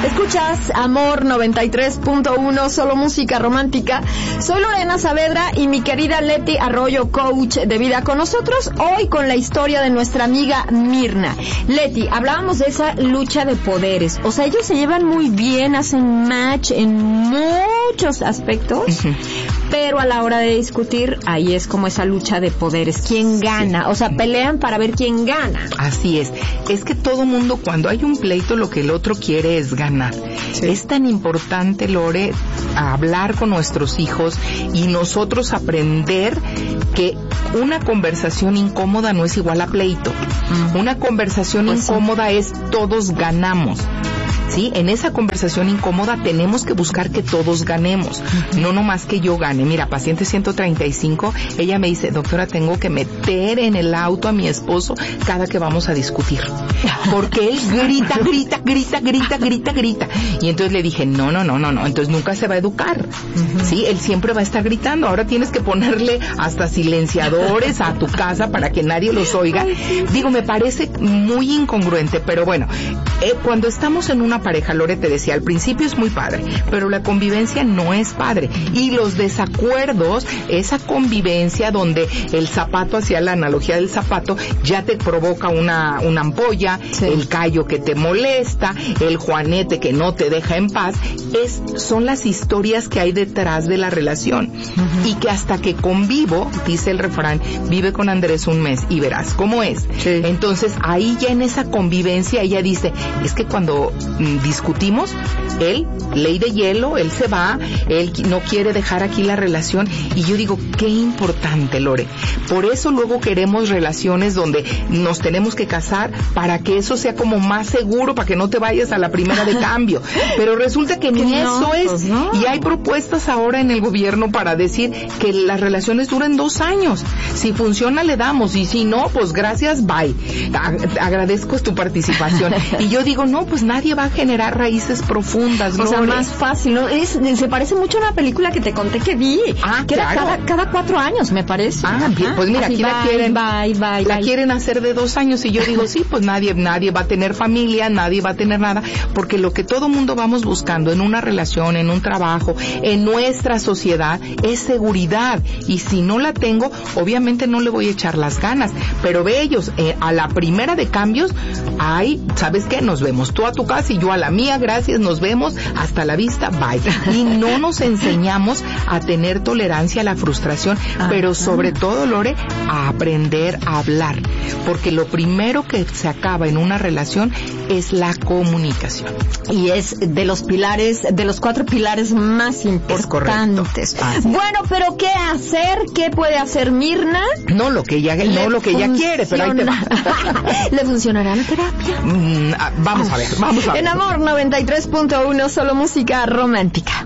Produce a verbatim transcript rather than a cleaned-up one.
Escuchas Amor noventa y tres punto uno, solo música romántica. Soy Lorena Saavedra y mi querida Leti Arroyo, coach de vida, con nosotros hoy con la historia de nuestra amiga Mirna. Leti, hablábamos de esa lucha de poderes. O sea, ellos se llevan muy bien, hacen match en muchos aspectos, uh-huh. pero a la hora de discutir, ahí es como esa lucha de poderes. ¿Quién gana? Sí. O sea, pelean para ver quién gana. Así es. Es que todo mundo, cuando hay un pleito, lo que el otro quiere es ganar. Sí. Es tan importante, Lore, hablar con nuestros hijos y nosotros aprender que una conversación incómoda no es igual a pleito. Uh-huh. Una conversación pues incómoda sí. es todos ganamos. ¿Sí? En esa conversación incómoda tenemos que buscar que todos ganemos, uh-huh. no nomás que yo gane. Mira, paciente ciento treinta y cinco, ella me dice, doctora, tengo que meter en el auto a mi esposo cada que vamos a discutir, porque él grita, grita, grita, grita, grita, grita. Y entonces le dije, no, no, no, no, no, entonces nunca se va a educar, uh-huh. ¿sí? Él siempre va a estar gritando. Ahora tienes que ponerle hasta silenciadores a tu casa para que nadie los oiga. Ay, sí. Digo, me parece muy incongruente, pero bueno, eh, cuando estamos en una pareja, Lore, te decía, al principio es muy padre, pero la convivencia no es padre. Y los desacuerdos, esa convivencia donde el zapato, hacía la analogía del zapato, ya te provoca una, una ampolla, sí. el callo que te molesta, el juanete que no te deja en paz, es, son las historias que hay detrás de la relación. Uh-huh. Y que hasta que convivo, dice el refrán, vive con Andrés un mes y verás cómo es. Sí. Entonces, ahí ya en esa convivencia, ella dice, es que cuando discutimos, él, ley de hielo, él se va, él no quiere dejar aquí la relación, y yo digo, qué importante, Lore. Por eso luego queremos relaciones donde nos tenemos que casar para que eso sea como más seguro, para que no te vayas a la primera de cambio. Pero resulta que ni no, eso es, pues no. Y hay propuestas ahora en el gobierno para decir que las relaciones duren dos años. Si funciona, le damos, y si no, pues gracias, bye. Agradezco tu participación. Y yo digo, no, pues nadie va a generar raíces profundas, o Lore. sea, más fácil, ¿no? Es, se parece mucho a una película que te conté que vi, ah, que claro. era cada, cada cuatro años, me parece. Ah, bien, pues mira, así, aquí bye, la quieren, bye, bye, la bye. quieren hacer de dos años, y yo digo, sí, pues nadie, nadie va a tener familia, nadie va a tener nada, porque lo que todo mundo vamos buscando en una relación, en un trabajo, en nuestra sociedad, es seguridad, y si no la tengo, obviamente no le voy a echar las ganas, pero ve ellos, eh, a la primera de cambios, ay, ¿sabes qué? Nos vemos, tú a tu casa y yo a la mía, gracias, nos vemos, hasta la vista, bye. Y no nos enseñamos a tener tolerancia a la frustración, ah, pero sobre ah. todo, Lore, a aprender a hablar, porque lo primero que se acaba en una relación es la comunicación. Y es de los pilares, de los cuatro pilares más importantes. Bueno, pero ¿qué hacer? ¿Qué puede hacer Mirna? No lo que ella, no lo que ella quiere, pero ahí te va. ¿Le funcionará la terapia? Mm, vamos a ver, vamos a ver. En Amor noventa y tres punto uno, solo música romántica.